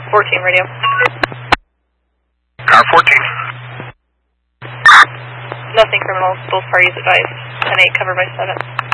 14 radio. Car 14. Nothing criminal. Both parties advised. 10-8 covered by 7.